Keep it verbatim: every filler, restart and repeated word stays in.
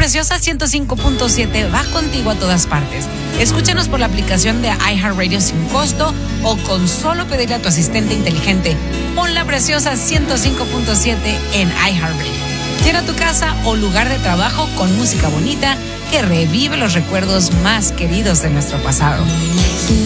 Preciosa ciento cinco punto siete va contigo a todas partes. Escúchanos por la aplicación de iHeartRadio sin costo o con solo pedirle a tu asistente inteligente: pon La Preciosa ciento cinco punto siete en iHeartRadio. Llena tu casa o lugar de trabajo con música bonita que revive los recuerdos más queridos de nuestro pasado.